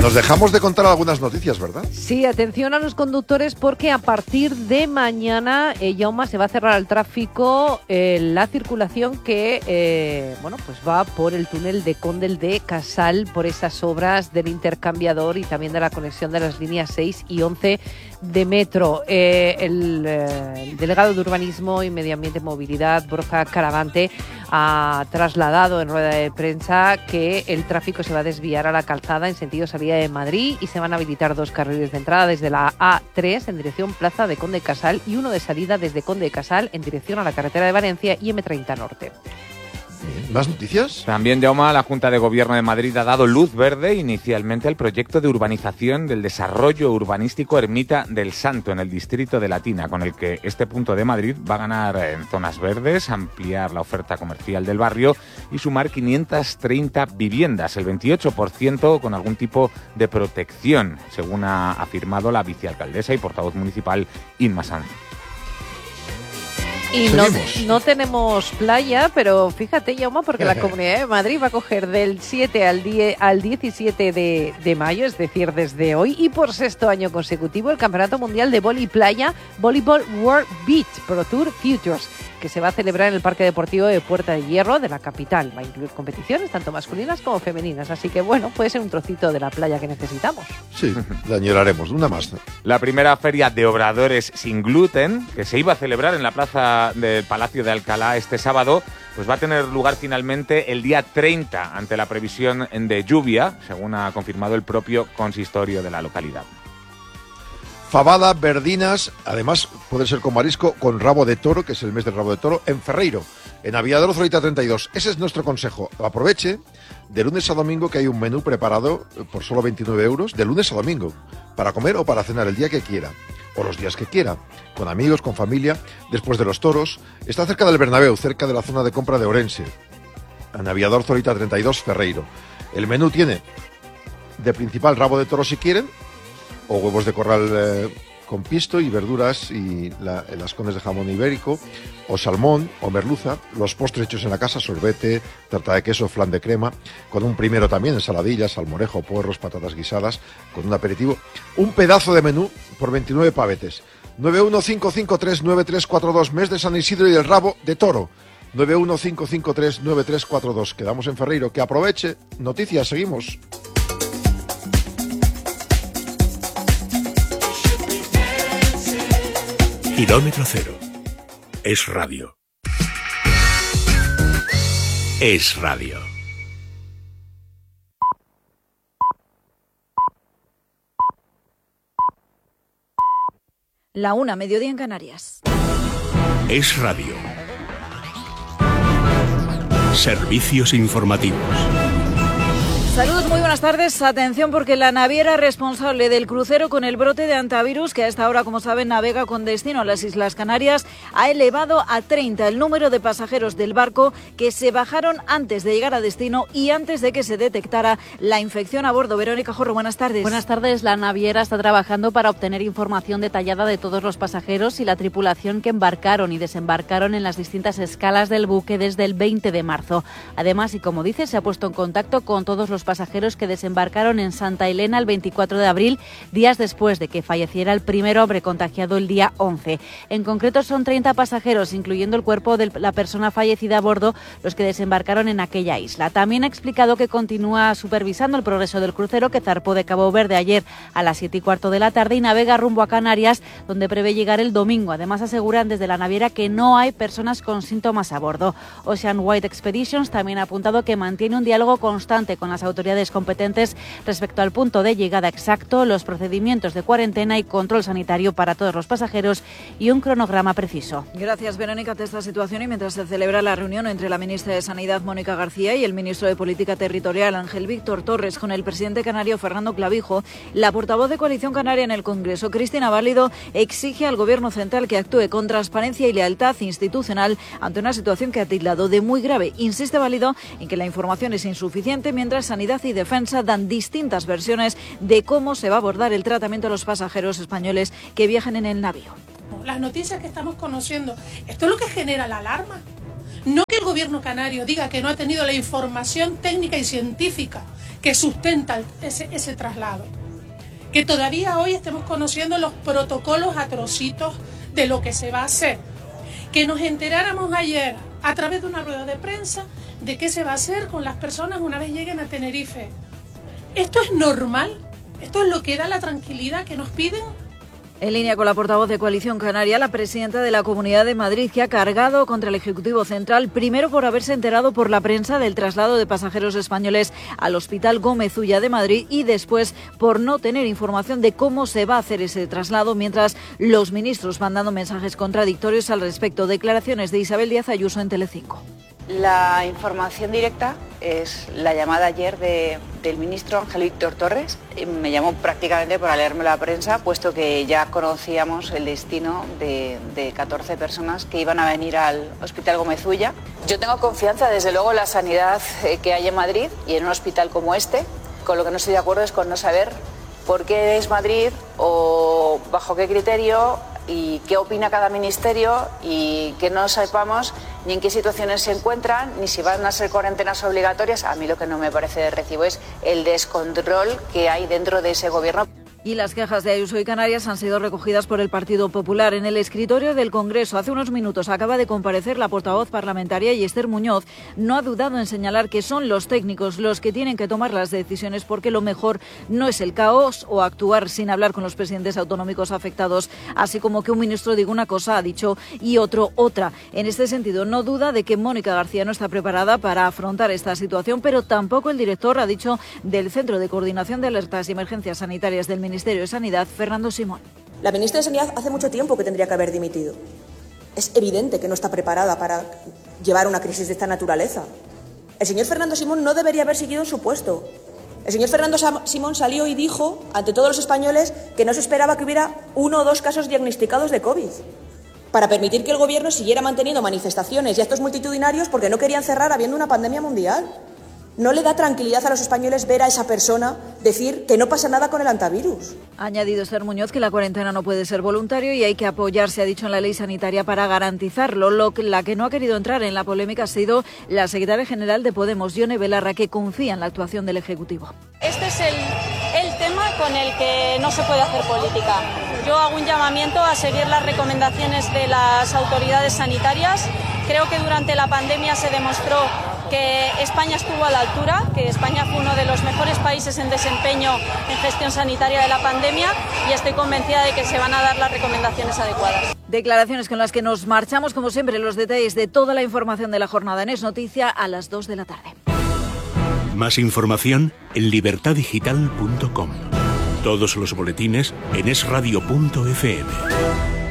Nos dejamos de contar algunas noticias, ¿verdad? Sí, atención a los conductores porque a partir de mañana, Jaume, se va a cerrar al tráfico la circulación que pues va por el túnel de Condel de Casal, por esas obras del intercambiador y también de la conexión de las líneas 6 y 11 de metro. El delegado de Urbanismo y Medio Ambiente y Movilidad, Borja Caravante, ha trasladado en rueda de prensa que el tráfico se va a desviar a la calzada en sentido salida de Madrid y se van a habilitar 2 carriles de entrada desde la A3 en dirección Plaza de Conde Casal y uno de salida desde Conde Casal en dirección a la carretera de Valencia y M30 Norte. ¿Más noticias? También, Jaume, la Junta de Gobierno de Madrid ha dado luz verde inicialmente al proyecto de urbanización del desarrollo urbanístico Ermita del Santo en el distrito de Latina, con el que este punto de Madrid va a ganar en zonas verdes, ampliar la oferta comercial del barrio y sumar 530 viviendas, el 28% con algún tipo de protección, según ha afirmado la vicealcaldesa y portavoz municipal Inma Sanz. Y no tenemos playa, pero fíjate, Jaume, porque la Comunidad de Madrid va a coger del 7 al 17 de mayo, es decir, desde hoy, y por 6º año consecutivo, el Campeonato Mundial de Vóley Playa, Volleyball World Beach Pro Tour Futures, que se va a celebrar en el Parque Deportivo de Puerta de Hierro de la capital. Va a incluir competiciones tanto masculinas como femeninas, así que bueno, puede ser un trocito de la playa que necesitamos. Sí, la añoraremos. Una más. La primera feria de obradores sin gluten, que se iba a celebrar en la plaza del Palacio de Alcalá este sábado, pues va a tener lugar finalmente el día 30 ante la previsión de lluvia, según ha confirmado el propio consistorio de la localidad. Fabada, verdinas, además puede ser con marisco, con rabo de toro, que es el mes del rabo de toro, en Ferreiro, en Aviador Zorita 32. Ese es nuestro consejo. Aproveche de lunes a domingo que hay un menú preparado por solo 29 euros, de lunes a domingo, para comer o para cenar el día que quiera, o los días que quiera, con amigos, con familia, después de los toros. Está cerca del Bernabéu, cerca de la zona de compra de Orense, en Aviador Zorita 32, Ferreiro. El menú tiene de principal rabo de toro si quieren, o huevos de corral con pisto y verduras y las condes de jamón ibérico, o salmón o merluza, los postres hechos en la casa, sorbete, tarta de queso, flan de crema, con un primero también, ensaladillas, salmorejo, puerros, patatas guisadas, con un aperitivo, un pedazo de menú por 29 pavetes. 915539342, mes de San Isidro y el rabo de toro. 915539342. Quedamos en Ferreiro. Que aproveche. Noticias, seguimos. Kilómetro Cero. Es radio. Es radio. La 1, mediodía en Canarias. Es radio. Servicios informativos. Saludos, muy buenas tardes. Atención porque la naviera responsable del crucero con el brote de hantavirus, que a esta hora, como saben, navega con destino a las Islas Canarias, ha elevado a 30 el número de pasajeros del barco que se bajaron antes de llegar a destino y antes de que se detectara la infección a bordo. Verónica Jorro, buenas tardes. Buenas tardes. La naviera está trabajando para obtener información detallada de todos los pasajeros y la tripulación que embarcaron y desembarcaron en las distintas escalas del buque desde el 20 de marzo. Además, y como dice, se ha puesto en contacto con todos los pasajeros que desembarcaron en Santa Elena el 24 de abril, días después de que falleciera el primer hombre contagiado el día 11. En concreto son 30 pasajeros, incluyendo el cuerpo de la persona fallecida a bordo, los que desembarcaron en aquella isla. También ha explicado que continúa supervisando el progreso del crucero, que zarpó de Cabo Verde ayer a las 7:15 de la tarde y navega rumbo a Canarias, donde prevé llegar el domingo. Además, aseguran desde la naviera que no hay personas con síntomas a bordo. Ocean White Expeditions también ha apuntado que mantiene un diálogo constante con las autoridades competentes respecto al punto de llegada exacto, los procedimientos de cuarentena y control sanitario para todos los pasajeros y un cronograma preciso. Gracias, Verónica, ante esta situación y mientras se celebra la reunión entre la ministra de Sanidad, Mónica García, y el ministro de Política Territorial, Ángel Víctor Torres, con el presidente canario, Fernando Clavijo, la portavoz de Coalición Canaria en el Congreso, Cristina Válido, exige al Gobierno central que actúe con transparencia y lealtad institucional ante una situación que ha tildado de muy grave. Insiste Válido en que la información es insuficiente, mientras Sanidad y Defensa dan distintas versiones de cómo se va a abordar el tratamiento de los pasajeros españoles que viajan en el navío. Las noticias que estamos conociendo, esto es lo que genera la alarma. No que el gobierno canario diga que no ha tenido la información técnica y científica que sustenta ese traslado. Que todavía hoy estemos conociendo los protocolos atrocitos de lo que se va a hacer. Que nos enteráramos ayer a través de una rueda de prensa de qué se va a hacer con las personas una vez lleguen a Tenerife. ¿Esto es normal? ¿Esto es lo que da la tranquilidad que nos piden? En línea con la portavoz de Coalición Canaria, la presidenta de la Comunidad de Madrid, que ha cargado contra el Ejecutivo Central, primero por haberse enterado por la prensa del traslado de pasajeros españoles al Hospital Gómez Ulla de Madrid y después por no tener información de cómo se va a hacer ese traslado, mientras los ministros van dando mensajes contradictorios al respecto. Declaraciones de Isabel Díaz Ayuso en Telecinco. La información directa es la llamada ayer del ministro Ángel Víctor Torres. Me llamó prácticamente para leerme la prensa, puesto que ya conocíamos el destino de 14 personas que iban a venir al Hospital Gómez Ulla. Yo tengo confianza, desde luego, en la sanidad que hay en Madrid y en un hospital como este. Con lo que no estoy de acuerdo es con no saber por qué es Madrid o bajo qué criterio y qué opina cada ministerio, y que no sepamos ni en qué situaciones se encuentran, ni si van a ser cuarentenas obligatorias. A mí lo que no me parece de recibo es el descontrol que hay dentro de ese gobierno. Y las quejas de Ayuso y Canarias han sido recogidas por el Partido Popular. En el escritorio del Congreso, hace unos minutos, acaba de comparecer la portavoz parlamentaria y Esther Muñoz no ha dudado en señalar que son los técnicos los que tienen que tomar las decisiones, porque lo mejor no es el caos o actuar sin hablar con los presidentes autonómicos afectados, así como que un ministro diga una cosa, ha dicho, y otro otra. En este sentido, no duda de que Mónica García no está preparada para afrontar esta situación, pero tampoco el director, ha dicho, del Centro de Coordinación de Alertas y Emergencias Sanitarias del Ministerio de Sanidad, Fernando Simón. La ministra de Sanidad hace mucho tiempo que tendría que haber dimitido. Es evidente que no está preparada para llevar una crisis de esta naturaleza. El señor Fernando Simón no debería haber seguido en su puesto. El señor Fernando Simón salió y dijo ante todos los españoles que no se esperaba que hubiera 1 o 2 casos diagnosticados de COVID, para permitir que el gobierno siguiera manteniendo manifestaciones y actos multitudinarios porque no querían cerrar habiendo una pandemia mundial. No le da tranquilidad a los españoles ver a esa persona decir que no pasa nada con el antivirus. Ha añadido Esther Muñoz que la cuarentena no puede ser voluntario y hay que apoyarse, ha dicho, en la ley sanitaria para garantizarlo. La que no ha querido entrar en la polémica ha sido la secretaria general de Podemos, Yone Belarra, que confía en la actuación del Ejecutivo. Este es el tema con el que no se puede hacer política. Yo hago un llamamiento a seguir las recomendaciones de las autoridades sanitarias. Creo que durante la pandemia se demostró que España estuvo a la altura, que España fue uno de los mejores países en desempeño en gestión sanitaria de la pandemia, y estoy convencida de que se van a dar las recomendaciones adecuadas. Declaraciones con las que nos marchamos, como siempre, los detalles de toda la información de la jornada en Es Noticia a las 2 de la tarde. Más información en libertadigital.com. Todos los boletines en esradio.fm.